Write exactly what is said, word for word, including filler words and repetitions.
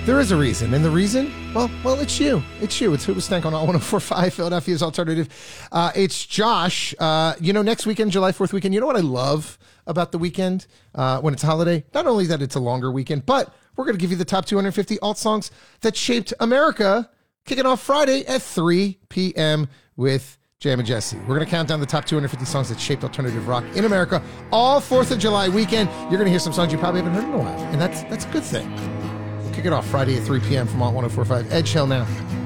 There is a reason, and the reason, well, well, it's you. It's you. It's Hoobastank on Alt one oh four point five, Philadelphia's Alternative. Uh, it's Josh. Uh, you know, next weekend, July fourth weekend, you know what I love about the weekend uh, when it's a holiday? Not only that it's a longer weekend, but we're going to give you the top two hundred fifty alt songs that shaped America, kicking off Friday at three p.m. with Jam and Jesse. We're going to count down the top two hundred fifty songs that shaped alternative rock in America all fourth of July weekend. You're going to hear some songs you probably haven't heard in a while, and that's that's a good thing. We'll kick it off Friday at three p.m. from Alt one oh four point five. Ed Shell now.